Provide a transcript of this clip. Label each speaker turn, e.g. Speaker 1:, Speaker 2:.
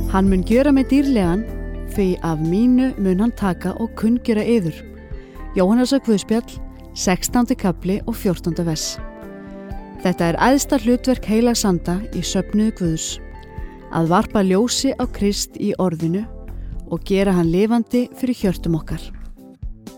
Speaker 1: Hann mun gjöra mig dýrlegan, því af mínu mun hann taka og kunngjöra yður. Jóhannesar Guðspjall, 16. kapli og 14. vers. Þetta æðsta hlutverk heilags anda í söfnuði Guðs, að varpa ljósi á Krist í orðinu og gera hann lifandi fyrir hjörtum okkar.